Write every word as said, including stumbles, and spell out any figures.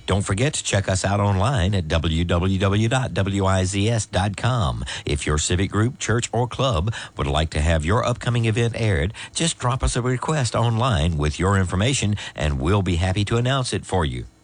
Don't forget to check us out online at w w w dot wiz dot com. If your civic group, church, or club would like to have your upcoming event aired, just drop us a request online with your information and we'll be happy to announce it for you.